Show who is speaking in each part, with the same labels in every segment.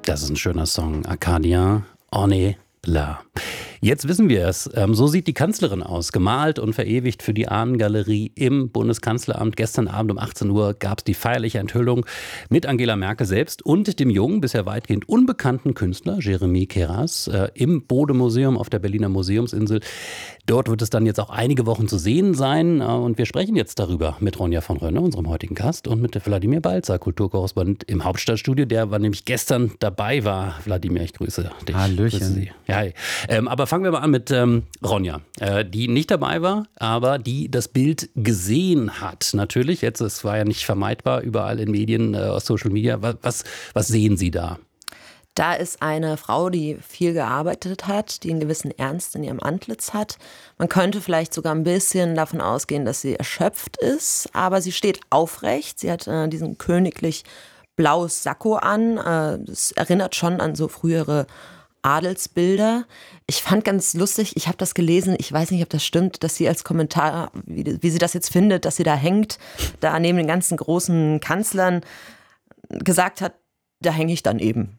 Speaker 1: Das ist ein schöner Song. Arcadia, On est là. Jetzt wissen wir es. So sieht die Kanzlerin aus. Gemalt und verewigt für die Ahnengalerie im Bundeskanzleramt. Gestern Abend um 18 Uhr gab es die feierliche Enthüllung mit Angela Merkel selbst und dem jungen, bisher weitgehend unbekannten Künstler Jeremy Keras im Bode-Museum auf der Berliner Museumsinsel. Dort wird es dann jetzt auch einige Wochen zu sehen sein. Und wir sprechen jetzt darüber mit Ronja von Rönne, unserem heutigen Gast, und mit Wladimir Balzer, Kulturkorrespondent im Hauptstadtstudio. Der war nämlich gestern dabei war. Wladimir, ich grüße dich.
Speaker 2: Hallöchen.
Speaker 1: Grüße Sie. Ja, hi. Aber fangen wir mal an mit Ronja, die nicht dabei war, aber die das Bild gesehen hat. Natürlich, jetzt, es war ja nicht vermeidbar, überall in Medien, Social Media. Was sehen Sie da?
Speaker 3: Da ist eine Frau, die viel gearbeitet hat, die einen gewissen Ernst in ihrem Antlitz hat. Man könnte vielleicht sogar ein bisschen davon ausgehen, dass sie erschöpft ist, aber sie steht aufrecht. Sie hat diesen königlich blaues Sakko an. Das erinnert schon an so frühere Adelsbilder. Ich fand ganz lustig, ich habe das gelesen, ich weiß nicht, ob das stimmt, dass sie als Kommentar, wie sie das jetzt findet, dass sie da hängt, da neben den ganzen großen Kanzlern, gesagt hat, da hänge ich dann eben.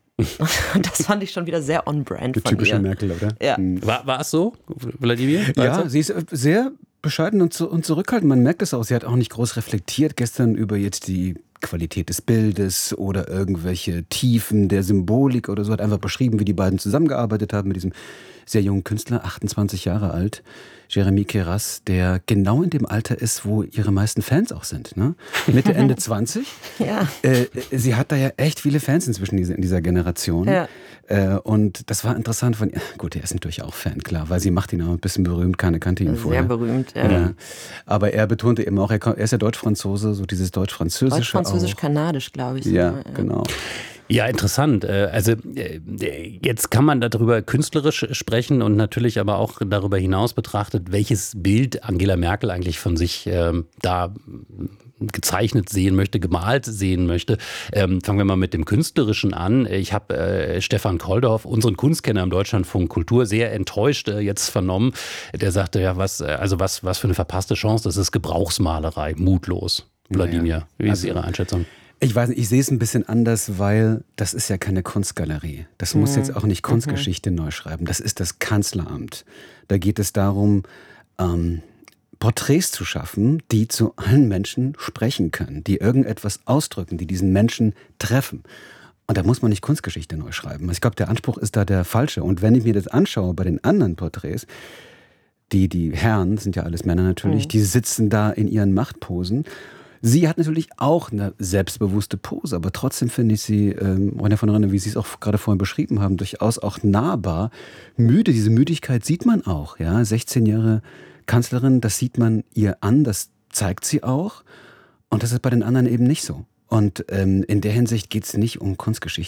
Speaker 3: Das fand ich schon wieder sehr on-brand von
Speaker 2: typische
Speaker 3: ihr.
Speaker 2: Merkel, oder?
Speaker 3: Ja.
Speaker 1: War es so, Wladimir?
Speaker 2: Ja, sie ist sehr bescheiden und zurückhaltend. Man merkt es auch. Sie hat auch nicht groß reflektiert gestern über jetzt die Qualität des Bildes oder irgendwelche Tiefen der Symbolik oder so. Hat einfach beschrieben, wie die beiden zusammengearbeitet haben mit diesem sehr jungen Künstler, 28 Jahre alt, Jeremy Keras, der genau in dem Alter ist, wo ihre meisten Fans auch sind. Ne? Mitte, Ende 20.
Speaker 3: Ja.
Speaker 2: Sie hat da ja echt viele Fans inzwischen in dieser Generation.
Speaker 3: Ja.
Speaker 2: Und das war interessant von ihr. Gut, er ist natürlich auch Fan, klar, weil sie macht ihn auch ein bisschen berühmt. Keiner kannte ihn vorher.
Speaker 3: Sehr berühmt, ja.
Speaker 2: Ja. Aber er betonte eben auch, er ist ja Deutsch-Franzose, so dieses Deutsch-Französische
Speaker 3: Deutsch-Französisch-Kanadisch, glaube ich.
Speaker 2: Ja, genau.
Speaker 1: Ja, interessant. Also jetzt kann man darüber künstlerisch sprechen und natürlich aber auch darüber hinaus betrachtet, welches Bild Angela Merkel eigentlich von sich da gezeichnet sehen möchte, gemalt sehen möchte. Fangen wir mal mit dem Künstlerischen an. Ich habe Stefan Koldorf, unseren Kunstkenner im Deutschlandfunk Kultur, sehr enttäuscht jetzt vernommen. Der sagte, ja, was für eine verpasste Chance, das ist Gebrauchsmalerei, mutlos. Wladimir, wie ist Ihre Einschätzung?
Speaker 2: Ich weiß nicht, ich sehe es ein bisschen anders, weil das ist ja keine Kunstgalerie. Das muss jetzt auch nicht Kunstgeschichte neu schreiben. Das ist das Kanzleramt. Da geht es darum, Porträts zu schaffen, die zu allen Menschen sprechen können, die irgendetwas ausdrücken, die diesen Menschen treffen. Und da muss man nicht Kunstgeschichte neu schreiben. Ich glaube, der Anspruch ist da der falsche. Und wenn ich mir das anschaue bei den anderen Porträts, die Herren, sind ja alles Männer natürlich, die sitzen da in ihren Machtposen. Sie hat natürlich auch eine selbstbewusste Pose, aber trotzdem finde ich sie, Ronja von Rönne, wie Sie es auch gerade vorhin beschrieben haben, durchaus auch nahbar. Müde, diese Müdigkeit sieht man auch. Ja? 16 Jahre Kanzlerin, das sieht man ihr an, das zeigt sie auch. Und das ist bei den anderen eben nicht so. Und in der Hinsicht geht es nicht um Kunstgeschichte.